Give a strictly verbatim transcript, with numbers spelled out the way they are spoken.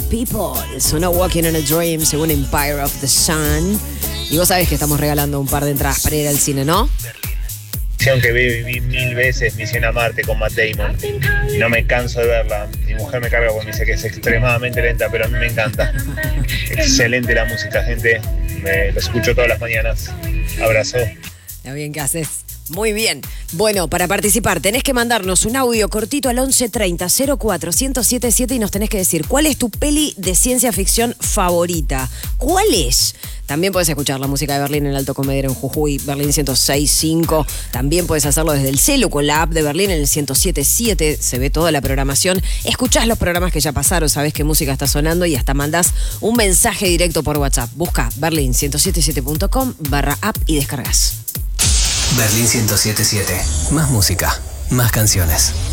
People. Sonó Walking in a Dream según Empire of the Sun. Y vos sabés que estamos regalando un par de entradas para ir al cine, ¿no? Que vi, vi mil veces Misión a Marte con Matt Damon y no me canso de verla. Mi mujer me carga porque me dice que es extremadamente lenta, pero a mí me encanta. Excelente la música, gente. Me lo escucho todas las mañanas. Abrazo. Está bien que haces. Muy bien. Bueno, para participar tenés que mandarnos un audio cortito al once treinta cero cuatro uno cero siete siete y nos tenés que decir cuál es tu peli de ciencia ficción favorita. ¿Cuál es? También podés escuchar la música de Berlín en el Alto Comedero en Jujuy, Berlín ciento seis punto cinco. También podés hacerlo desde el celu con la app de Berlín en el ciento siete punto siete. Se ve toda la programación. Escuchás los programas que ya pasaron, sabés qué música está sonando y hasta mandás un mensaje directo por WhatsApp. Busca berlin ciento setenta y siete punto com barra app y descargas. Berlín ciento setenta y siete. Más música, más canciones.